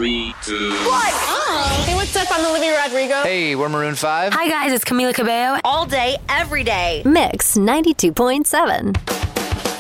3, 2. What? Oh. Hey, what's up? I'm Olivia Rodrigo. Hey, we're Maroon 5. Hi, guys. It's Camila Cabello. All day, every day. Mix 92.7.